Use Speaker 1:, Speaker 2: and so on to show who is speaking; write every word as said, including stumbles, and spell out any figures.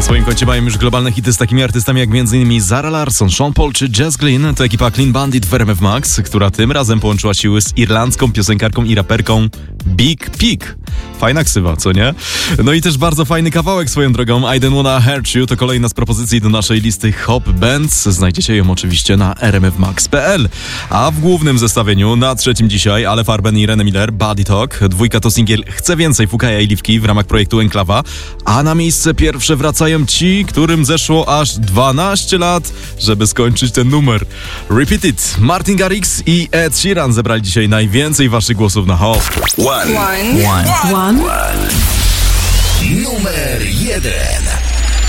Speaker 1: swoim koncie mają już globalne hity z takimi artystami jak m.in. Zara Larsson, Sean Paul czy Jess Glynn. To ekipa Clean Bandit w R M F Max, która tym razem połączyła siły z irlandzką piosenkarką i raperką Big Pig. Fajna ksywa, co nie? No i też bardzo fajny kawałek swoją drogą. I Don't Wanna Hurt You to kolejna z propozycji do naszej listy Hop Bands. Znajdziecie ją oczywiście na r m f max kropka p l. A w głównym zestawieniu na trzecim dzisiaj Ale Farben i René Miller, Body Talk. Dwójka to singiel Chcę Więcej Fukaja i Liwki w ramach projektu Enklawa. A na miejsce pierwsze wracają ci, którym zeszło aż dwanaście lat, żeby skończyć ten numer. Repeat It. Martin Garrix i Ed Sheeran zebrali dzisiaj najwięcej waszych głosów na Hop.
Speaker 2: One.
Speaker 3: One.
Speaker 2: One.
Speaker 3: One.
Speaker 2: Numer jeden.